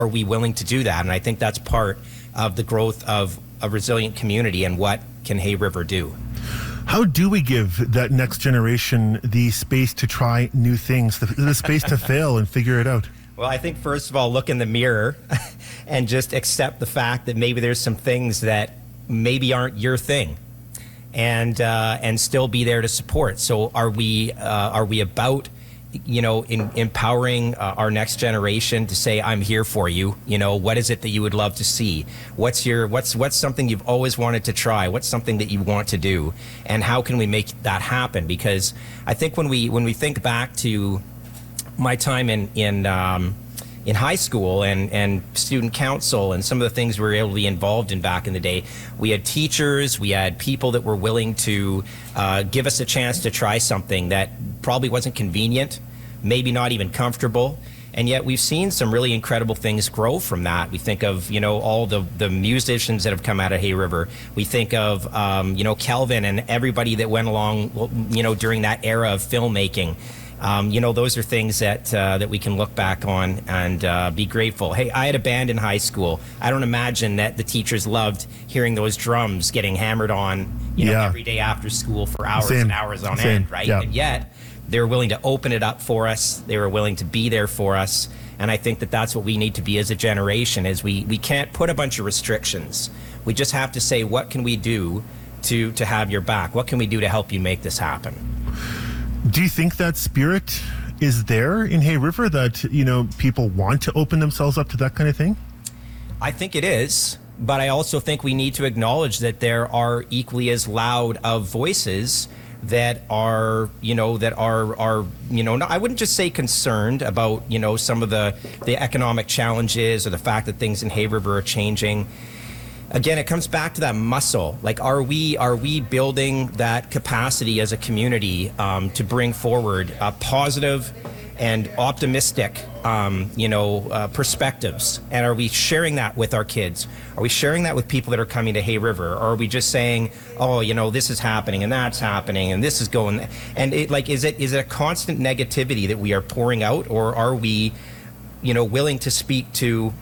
are we willing to do that? And I think that's part of the growth of a resilient community and what can Hay River do. How do we give that next generation the space to try new things, the space to fail and figure it out? Well, I think first of all, look in the mirror and just accept the fact that maybe there's some things that maybe aren't your thing, and still be there to support. So are we about, empowering our next generation to say, I'm here for you. What is it that you would love to see? What's something you've always wanted to try? What's something that you want to do? And how can we make that happen? Because I think when we think back to my time in high school and student council and some of the things we were able to be involved in back in the day, we had teachers, we had people that were willing to give us a chance to try something that probably wasn't convenient, maybe not even comfortable, and yet we've seen some really incredible things grow from that. We think of, all the musicians that have come out of Hay River. We think of, Kelvin and everybody that went along, during that era of filmmaking. Those are things that we can look back on and be grateful. Hey, I had a band in high school. I don't imagine that the teachers loved hearing those drums getting hammered on, every day after school for hours and hours on end, right? Yeah. And yet they were willing to open it up for us. They were willing to be there for us. And I think that that's what we need to be as a generation, is we can't put a bunch of restrictions. We just have to say, what can we do to have your back? What can we do to help you make this happen? Do you think that spirit is there in Hay River, that, people want to open themselves up to that kind of thing? I think it is, but I also think we need to acknowledge that there are equally as loud of voices that are, I wouldn't just say concerned about, some of the economic challenges or the fact that things in Hay River are changing. Again, it comes back to that muscle. Like, are we building that capacity as a community to bring forward positive and optimistic, perspectives? And are we sharing that with our kids? Are we sharing that with people that are coming to Hay River? Or are we just saying, oh, this is happening and that's happening and this is going? And is it a constant negativity that we are pouring out, or are we, willing to speak to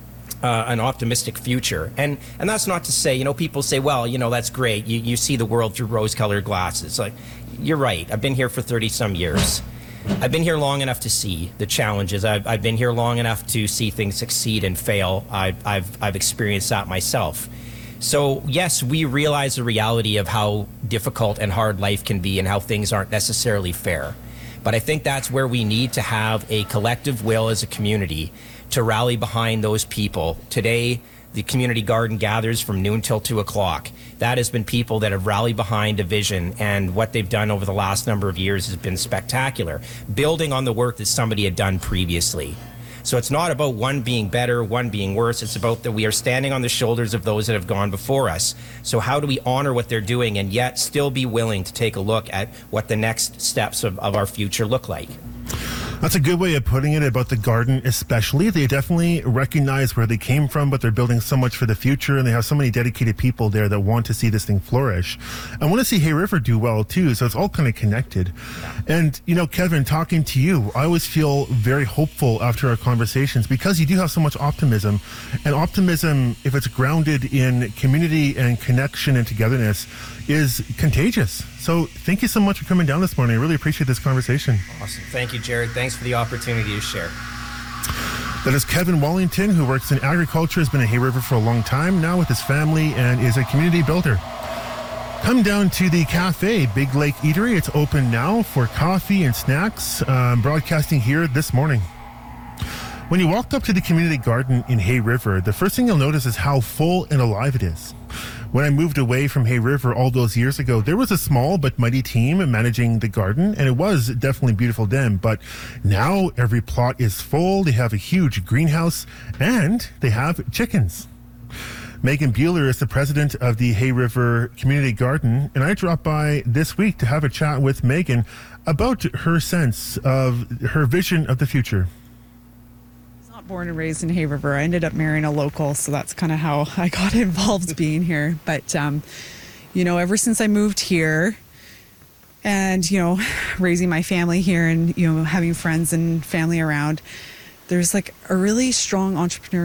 an optimistic future? And that's not to say, people say, well, that's great. You see the world through rose-colored glasses. Like, you're right. I've been here for 30 some years. I've been here long enough to see the challenges. I've been here long enough to see things succeed and fail. I've experienced that myself. So yes, we realize the reality of how difficult and hard life can be and how things aren't necessarily fair. But I think that's where we need to have a collective will as a community to rally behind those people. Today, the community garden gathers from noon till 2 o'clock. That has been people that have rallied behind a vision, and what they've done over the last number of years has been spectacular, building on the work that somebody had done previously. So it's not about one being better, one being worse. It's about that we are standing on the shoulders of those that have gone before us. So how do we honor what they're doing and yet still be willing to take a look at what the next steps of our future look like? That's a good way of putting it about the garden, especially. They definitely recognize where they came from, but they're building so much for the future, and they have so many dedicated people there that want to see this thing flourish. I want to see Hay River do well, too, so it's all kind of connected. And, Kevin, talking to you, I always feel very hopeful after our conversations because you do have so much optimism. And optimism, if it's grounded in community and connection and togetherness, is contagious. So thank you so much for coming down this morning. I really appreciate this conversation. Awesome. Thank you, Jared. Thanks for the opportunity to share. That is Kevin Wallington, who works in agriculture, has been in Hay River for a long time now with his family, and is a community builder. Come down to the cafe, Big Lake Eatery. It's open now for coffee and snacks, broadcasting here this morning. When you walk up to the community garden in Hay River, the first thing you'll notice is how full and alive it is. When I moved away from Hay River all those years ago, there was a small but mighty team managing the garden, and it was definitely beautiful then. But now every plot is full. They have a huge greenhouse, and they have chickens. Megan Buehler is the president of the Hay River Community Garden, and I dropped by this week to have a chat with Megan about her sense of her vision of the future. Born and raised in Hay River. I ended up marrying a local, so that's kind of how I got involved being here. But, ever since I moved here and, raising my family here and, having friends and family around, there's like a really strong entrepreneur